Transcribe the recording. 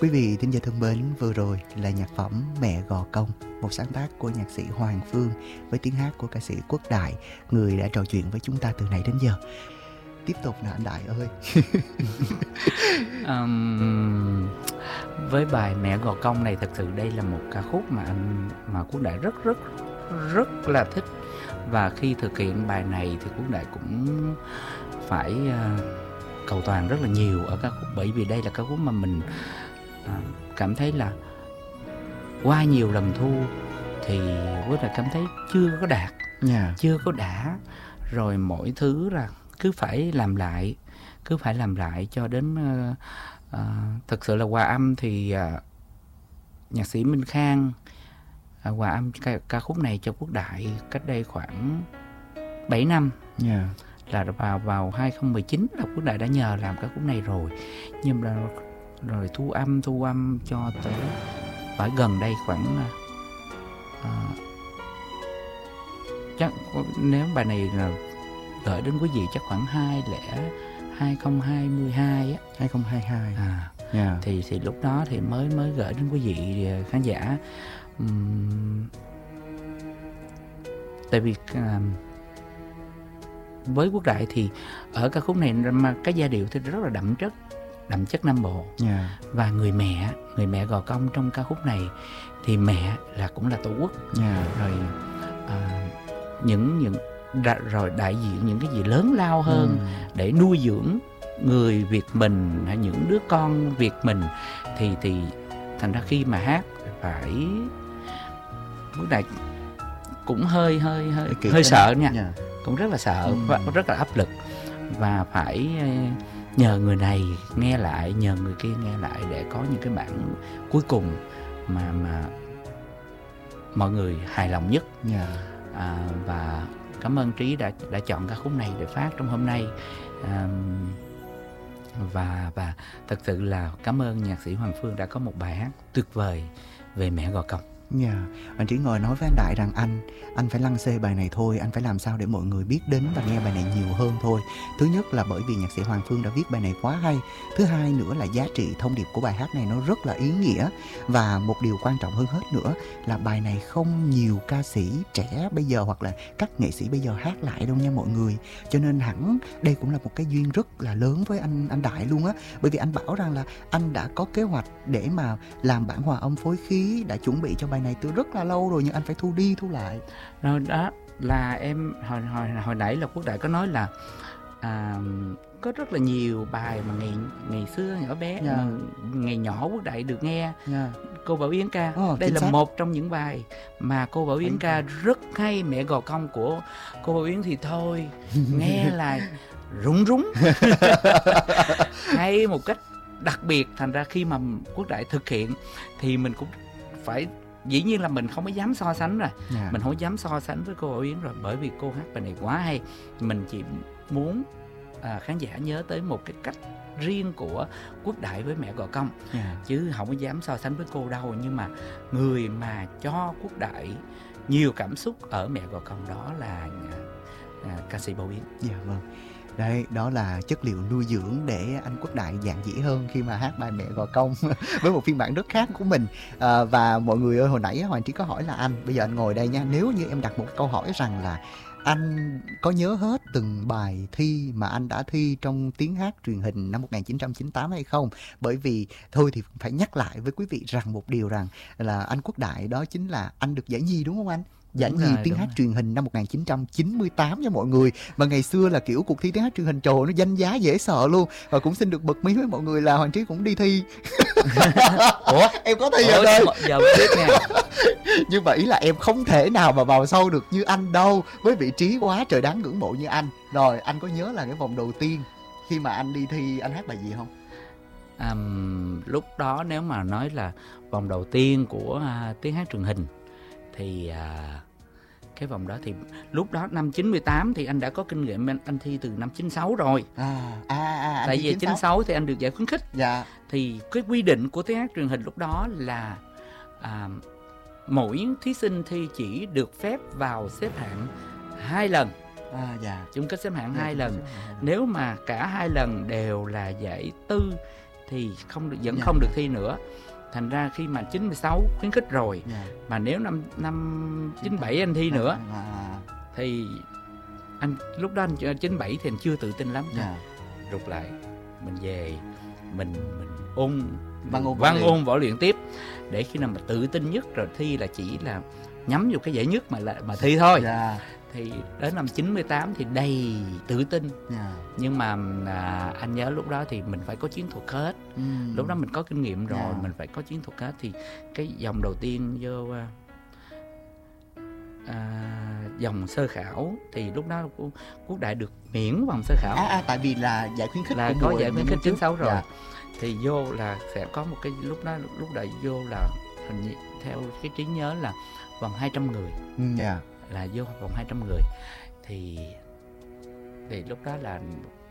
Quý vị thính giả thân mến, vừa rồi là nhạc phẩm Mẹ Gò Công, một sáng tác của nhạc sĩ Hoàng Phương với tiếng hát của ca sĩ Quốc Đại, người đã trò chuyện với chúng ta từ nãy đến giờ. Tiếp tục nè anh Đại ơi. Với bài Mẹ Gò Công này, thật sự đây là một ca khúc mà Quốc Đại rất là thích. Và khi thực hiện bài này thì Quốc Đại cũng phải cầu toàn rất là nhiều ở ca khúc, bởi vì đây là ca khúc mà mình cảm thấy là qua nhiều lần thu thì Quốc Đại cảm thấy chưa có đạt, chưa có đã, rồi mỗi thứ là cứ phải làm lại cho đến thực sự là hòa âm thì nhạc sĩ Minh Khang hòa âm ca khúc này cho Quốc Đại cách đây khoảng 7 năm. Là vào 2019 là Quốc Đại đã nhờ làm ca khúc này rồi, nhưng mà rồi thu âm cho tới phải gần đây khoảng chắc nếu bài này là gửi đến quý vị chắc khoảng 2022 á, 2022 thì lúc đó thì mới gửi đến quý vị khán giả. Tại vì với Quốc Đại thì ở ca khúc này mà cái giai điệu thì rất là đậm chất Nam Bộ. Và người mẹ Gò Công trong ca khúc này thì mẹ cũng là tổ quốc. Rồi rồi đại diện những cái gì lớn lao hơn để nuôi dưỡng người Việt mình hay những đứa con Việt mình, thì thành ra khi mà hát phải Quốc Đại cũng hơi sợ nha. Cũng rất là sợ và rất là áp lực, và phải nhờ người này nghe lại, nhờ người kia nghe lại để có những cái bản cuối cùng mà mọi người hài lòng nhất. Và cảm ơn Trí đã chọn ca khúc này để phát trong hôm nay. Và thật sự là cảm ơn nhạc sĩ Hoàng Phương đã có một bài hát tuyệt vời về Mẹ Gò Công. Anh Trí ngồi nói với anh Đại rằng anh phải lăng xê bài này thôi, anh phải làm sao để mọi người biết đến và nghe bài này nhiều hơn thôi. Thứ nhất là bởi vì nhạc sĩ Hoàng Phương đã viết bài này quá hay. Thứ hai nữa là giá trị thông điệp của bài hát này nó rất là ý nghĩa. Và một điều quan trọng hơn hết nữa là bài này không nhiều ca sĩ trẻ bây giờ hoặc là các nghệ sĩ bây giờ hát lại đâu nha mọi người. Cho nên hẳn đây cũng là một cái duyên rất là lớn với anh Đại luôn á. Bởi vì anh bảo rằng là anh đã có kế hoạch để mà làm bản hòa âm phối khí, đã chuẩn bị cho bài này từ rất là lâu rồi, nhưng anh phải thu đi thu lại. Rồi đó là em hồi nãy là Quốc Đại có nói là có rất là nhiều bài mà ngày xưa nhỏ bé, ngày nhỏ Quốc Đại được nghe cô Bảo Yến ca. Đây là một trong những bài mà cô Bảo Yến ca rất hay. Mẹ Gò Công của cô Bảo Yến thì thôi nghe là rúng hay một cách đặc biệt. Thành ra khi mà Quốc Đại thực hiện thì mình cũng phải, dĩ nhiên là mình không có dám so sánh rồi. Mình không dám so sánh với cô Bảo Yến rồi, bởi vì cô hát bài này quá hay. Mình chỉ muốn khán giả nhớ tới một cái cách riêng của Quốc Đại với Mẹ Gò Công, chứ không có dám so sánh với cô đâu. Nhưng mà người mà cho Quốc Đại nhiều cảm xúc ở Mẹ Gò Công đó là ca sĩ Bảo Yến. Vâng. Đấy, đó là chất liệu nuôi dưỡng để anh Quốc Đại dạn dĩ hơn khi mà hát bài Mẹ Gò Công với một phiên bản rất khác của mình. Và mọi người ơi, hồi nãy Hoàng Trí có hỏi là anh, bây giờ anh ngồi đây nha, nếu như em đặt một câu hỏi rằng là anh có nhớ hết từng bài thi mà anh đã thi trong tiếng hát truyền hình năm 1998 hay không? Bởi vì thôi thì phải nhắc lại với quý vị rằng một điều rằng là anh Quốc Đại đó chính là anh được giải nhì, đúng không anh? Giải nhì tiếng hát truyền hình năm 1998 nha mọi người. Mà ngày xưa là kiểu cuộc thi tiếng hát truyền hình, trời ơi, nó danh giá dễ sợ luôn. Và cũng xin được bật mí với mọi người là Hoàng Trí cũng đi thi. Ủa? Em có thi rồi đây. Giờ mới biết nha. Như vậy là em không thể nào mà vào sâu được như anh đâu, với vị trí quá trời đáng ngưỡng mộ như anh. Rồi anh có nhớ là cái vòng đầu tiên khi mà anh đi thi anh hát bài gì không? Lúc đó nếu mà nói là vòng đầu tiên của tiếng hát truyền hình thì cái vòng đó thì lúc đó năm 98 thì anh đã có kinh nghiệm, anh thi từ năm 96 rồi. Tại vì 96 thì anh được giải khuyến khích. Thì cái quy định của tiếng hát truyền hình lúc đó là mỗi thí sinh thi chỉ được phép vào xếp hạng 2 lần. Chung kết xếp hạng 2 lần. Nếu mà cả 2 lần đều là giải tư thì vẫn không được thi nữa. Thành ra khi mà 96 khuyến khích rồi, mà nếu năm 97 anh thi nữa thì anh lúc đó anh 97 thì anh chưa tự tin lắm. Rụt lại, mình về mình ôn văn ôn võ luyện tiếp, để khi nào mà tự tin nhất rồi thi là chỉ là nhắm vô cái giải nhất mà thi thôi. Thì đến năm 98 thì đầy tự tin. Nhưng mà anh nhớ lúc đó thì mình phải có chiến thuật hết. Lúc đó mình có kinh nghiệm rồi, mình phải có chiến thuật hết. Thì cái vòng đầu tiên vô vòng sơ khảo thì lúc đó Quốc Đại được miễn vòng sơ khảo. Tại vì là giải khuyến khích là có giải khuyến khích 96 rồi. Thì vô là sẽ có một cái lúc Đại vô là hình như theo cái trí nhớ là vòng 200 người. Là vô vòng 200 người. Thì lúc đó là